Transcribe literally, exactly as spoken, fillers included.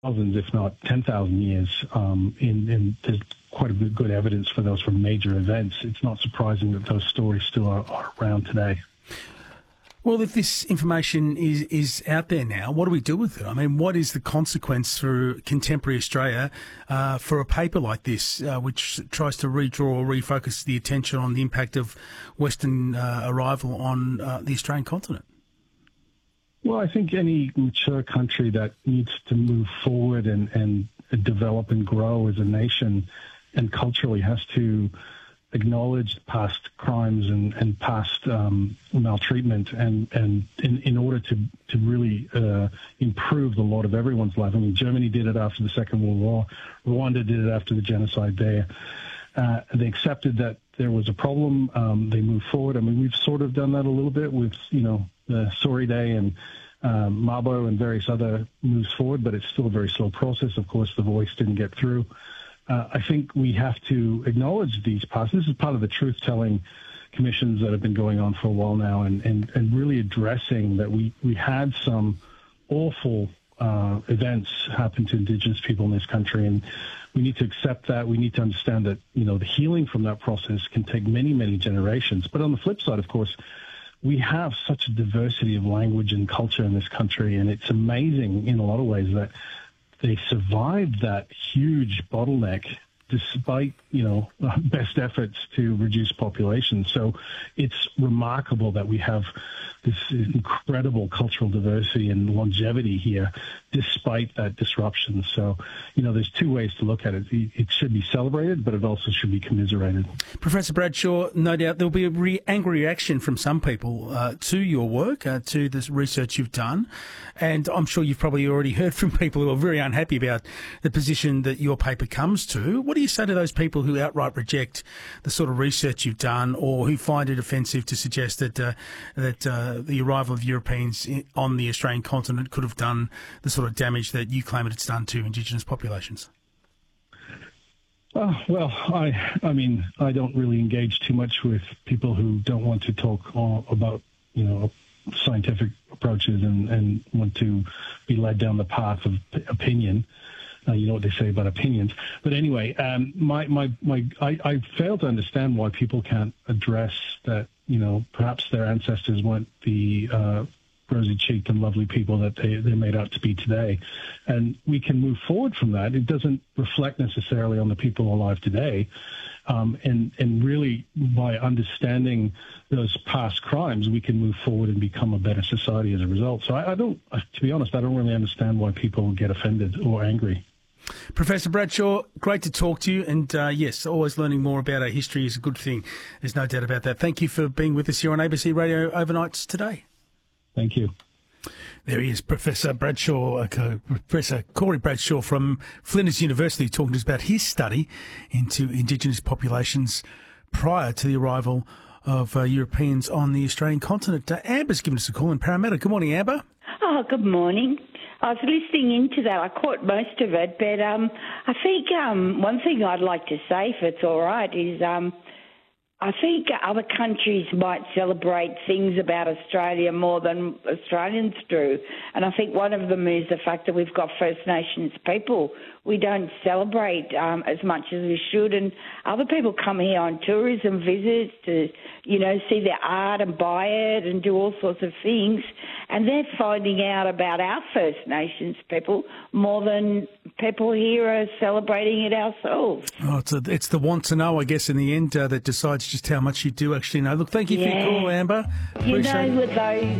thousands, if not ten thousand years, um, in, in there's quite a bit good evidence for those from major events. It's not surprising that those stories still are, are around today. Well, if this information is, is out there now, what do we do with it? I mean, what is the consequence for contemporary Australia uh, for a paper like this, uh, which tries to redraw or refocus the attention on the impact of Western uh, arrival on uh, the Australian continent? Well, I think any mature country that needs to move forward and, and develop and grow as a nation and culturally has to acknowledge past crimes and, and past um, maltreatment and, and in, in order to, to really uh, improve the lot of everyone's life. I mean, Germany did it after the Second World War. Rwanda did it after the genocide there. Uh, they accepted that there was a problem. Um, they moved forward. I mean, we've sort of done that a little bit with, you know, the Sorry Day and um, Mabo and various other moves forward, but it's still a very slow process. Of course, the voice didn't get through. Uh, I think we have to acknowledge these past. This is part of the truth-telling commissions that have been going on for a while now, and, and, and really addressing that we, we had some awful uh, events happen to Indigenous people in this country, and we need to accept that. We need to understand that, you know, the healing from that process can take many, many generations. But on the flip side, of course, we have such a diversity of language and culture in this country, and it's amazing in a lot of ways that they survived that huge bottleneck despite, you know, best efforts to reduce population. So it's remarkable that we have this incredible cultural diversity and longevity here despite that disruption. So, you know, there's two ways to look at it. It should be celebrated, but it also should be commiserated. Professor Bradshaw, no doubt there'll be a re- angry reaction from some people uh, to your work, uh, to this research you've done. And I'm sure you've probably already heard from people who are very unhappy about the position that your paper comes to. What do you say to those people who outright reject the sort of research you've done, or who find it offensive to suggest that uh, that uh, the arrival of Europeans on the Australian continent could have done the sort of damage that you claim it's done to Indigenous populations? Oh, well, I I mean, I don't really engage too much with people who don't want to talk all about, you know, scientific approaches and, and want to be led down the path of p- opinion. Uh, you know what they say about opinions. But anyway, um, my, my, my, I, I fail to understand why people can't address that, you know, perhaps their ancestors weren't the uh, rosy-cheeked and lovely people that they, they're made out to be today. And we can move forward from that. It doesn't reflect necessarily on the people alive today. Um, and, and really, by understanding those past crimes, we can move forward and become a better society as a result. So I, I don't, to be honest, I don't really understand why people get offended or angry. Professor Bradshaw, great to talk to you. And uh, yes, always learning more about our history is a good thing. There's no doubt about that. Thank you for being with us here on A B C Radio Overnights today. Thank you. There he is, Professor Bradshaw, uh, Professor Corey Bradshaw from Flinders University, talking to us about his study into Indigenous populations prior to the arrival of uh, Europeans on the Australian continent. Uh, Amber's given us a call in Parramatta. Good morning, Amber. Oh, good morning. I was listening into that. I caught most of it, but um, I think um, one thing I'd like to say, if it's all right, is um, I think other countries might celebrate things about Australia more than Australians do. And I think one of them is the fact that we've got First Nations people. We don't celebrate um, as much as we should. And other people come here on tourism visits to, you know, see their art and buy it and do all sorts of things. And they're finding out about our First Nations people more than people here are celebrating it ourselves. Oh, it's, a, it's the want to know, I guess, in the end uh, that decides just how much you do actually know. Look, thank you yeah. for your call, Amber. You Appreciate know, it. with those